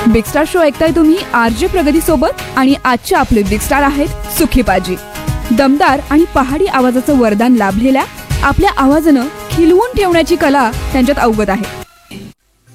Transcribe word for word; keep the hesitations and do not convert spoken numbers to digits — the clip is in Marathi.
बिग स्टार शो ऐकताय तुम्ही आरजे प्रगती सोबत आणि आजचे आपले बिग स्टार आहेत सुखी पाजी. दमदार आणि पहाडी आवाजाचं वरदान लाभलेल्या आपल्या आवाजानं खिलवून ठेवण्याची कला त्यांच्यात अवगत आहे.